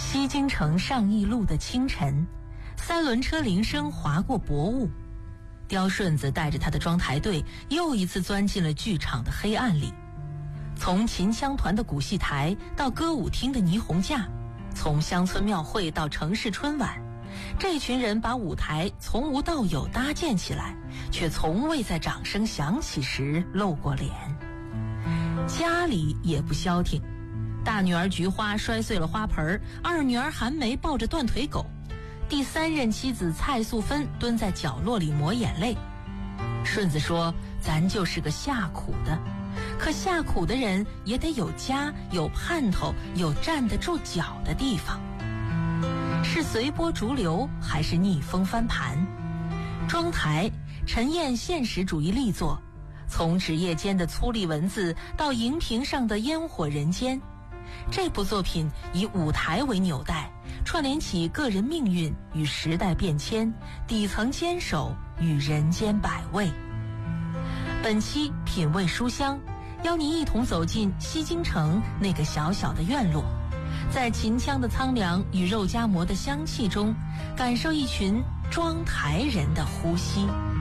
西京城上义路的清晨，三轮车铃声划过薄雾，刁顺子带着他的装台队又一次钻进了剧场的黑暗里。从秦腔团的鼓戏台到歌舞厅的霓虹架，从乡村庙会到城市春晚，这群人把舞台从无到有搭建起来，却从未在掌声响起时露过脸。家里也不消停，大女儿菊花摔碎了花盆，二女儿韩梅抱着断腿狗，第三任妻子蔡素芬蹲在角落里抹眼泪。顺子说，咱就是个下苦的，可下苦的人也得有家，有盼头，有站得住脚的地方。是随波逐流还是逆风翻盘？庄台陈燕现实主义力作，从纸页间的粗粝文字到荧屏上的烟火人间，这部作品以舞台为纽带，串联起个人命运与时代变迁，底层坚守与人间百味。本期品味书香，邀您一同走进西京城那个小小的院落，在秦腔的苍凉与肉夹馍的香气中，感受一群庄台人的呼吸。